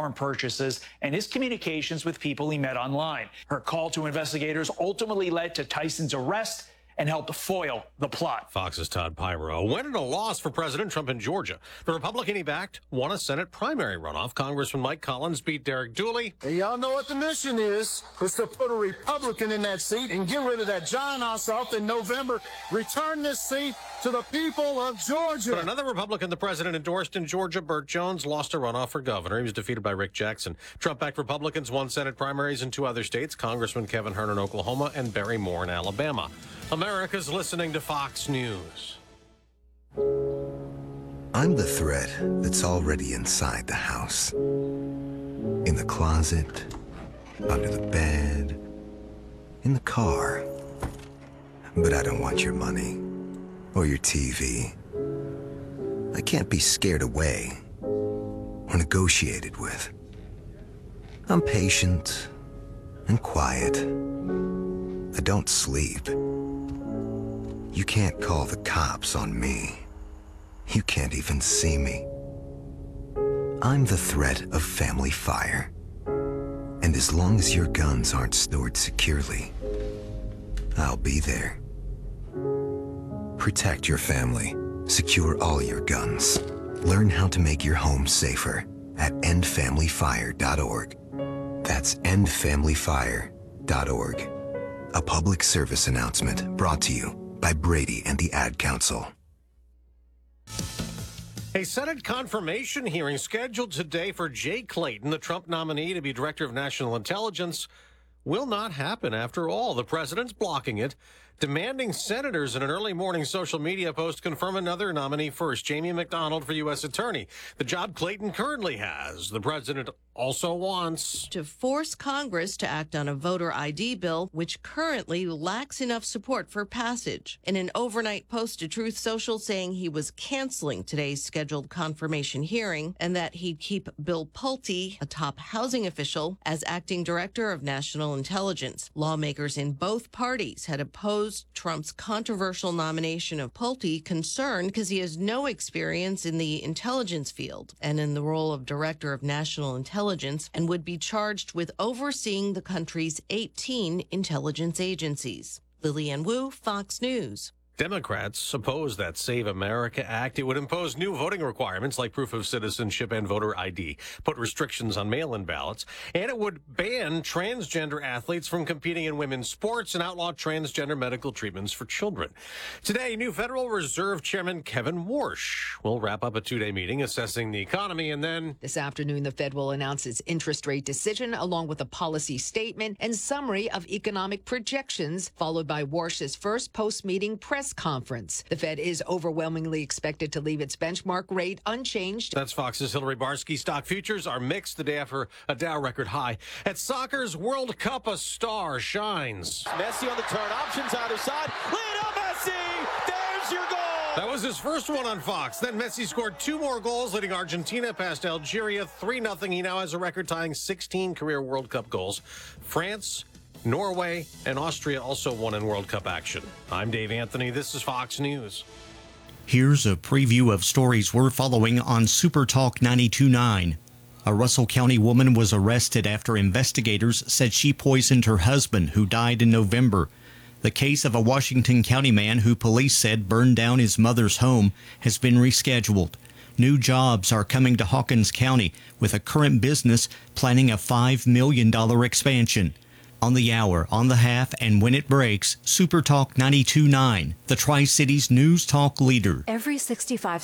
firearm purchases and his communications with people he met online. Her call to investigators ultimately led to Tyson's arrest and helped foil the plot. Fox's Todd Pyro. A win and a loss for President Trump in Georgia. The Republican he backed won a Senate primary runoff. Congressman Mike Collins beat Derek Dooley. Hey, y'all know what the mission is. It's to put a Republican in that seat and get rid of that John Ossoff in November. Return this seat to the people of Georgia. But another Republican the president endorsed in Georgia, Burt Jones, lost a runoff for governor. He was defeated by Rick Jackson. Trump-backed Republicans won Senate primaries in 2 other states, Congressman Kevin Hern in Oklahoma and Barry Moore in Alabama. America's listening to Fox News. I'm the threat that's already inside the house. In the closet, under the bed, in the car. But I don't want your money or your TV. I can't be scared away or negotiated with. I'm patient and quiet. I don't sleep. You can't call the cops on me. You can't even see me. I'm the threat of family fire. And as long as your guns aren't stored securely, I'll be there. Protect your family. Secure all your guns. Learn how to make your home safer at endfamilyfire.org. That's endfamilyfire.org. A public service announcement brought to you by Brady and the Ad Council. A Senate confirmation hearing scheduled today for Jay Clayton, the Trump nominee to be Director of National Intelligence, will not happen after all. The president's blocking it, demanding senators in an early morning social media post confirm another nominee first, Jamie McDonald for U.S. Attorney, the job Clayton currently has. The president also wants to force Congress to act on a voter ID bill, which currently lacks enough support for passage. In an overnight post to Truth Social saying he was canceling today's scheduled confirmation hearing and that he'd keep Bill Pulte, a top housing official, as acting director of national intelligence. Lawmakers in both parties had opposed Trump's controversial nomination of Pulte, concerned because he has no experience in the intelligence field and in the role of director of national intelligence, and would be charged with overseeing the country's 18 intelligence agencies. Lillian Wu, Fox News. Democrats oppose that Save America Act. It would impose new voting requirements like proof of citizenship and voter ID, put restrictions on mail-in ballots, and it would ban transgender athletes from competing in women's sports and outlaw transgender medical treatments for children. Today, new Federal Reserve Chairman Kevin Warsh will wrap up a 2-day meeting assessing the economy, and then this afternoon, the Fed will announce its interest rate decision along with a policy statement and summary of economic projections, followed by Warsh's first post-meeting press conference. The Fed is overwhelmingly expected to leave its benchmark rate unchanged. That's Fox's Hillary Barsky. Stock futures are mixed the day after a Dow record high. At soccer's World Cup, a star shines. Messi on the turn, options either side. Lionel Messi! There's your goal! That was his first one on Fox. Then Messi scored 2 more goals, leading Argentina past Algeria 3-0. He now has a record-tying 16 career World Cup goals. France, Norway, and Austria also won in World Cup action. I'm Dave Anthony. This is Fox News. Here's a preview of stories we're following on Super Talk 92.9. A Russell County woman was arrested after investigators said she poisoned her husband, who died in November. The case of a Washington County man who police said burned down his mother's home has been rescheduled. New jobs are coming to Hawkins County, with a current business planning a $5 million expansion. On the hour, on the half, and when it breaks, Super Talk 92.9, the Tri-Cities News Talk leader. Every 65